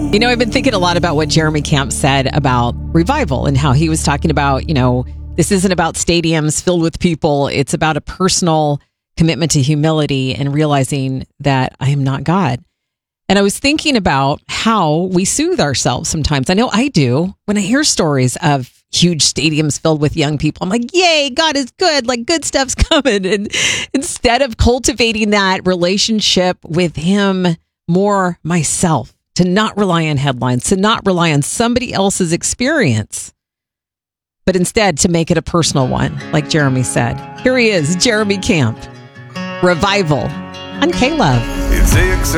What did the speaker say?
You know, I've been thinking a lot about what Jeremy Camp said about revival and how he was talking about, this isn't about stadiums filled with people. It's about a personal commitment to humility and realizing that I am not God. And I was thinking about how we soothe ourselves sometimes. I know I do. When I hear stories of huge stadiums filled with young people, I'm like, yay, God is good. Like, good stuff's coming. And instead of cultivating that relationship with him more myself, to not rely on headlines, to not rely on somebody else's experience, but instead to make it a personal one, like Jeremy said. Here he is, Jeremy Camp. Revival on K-Love. It's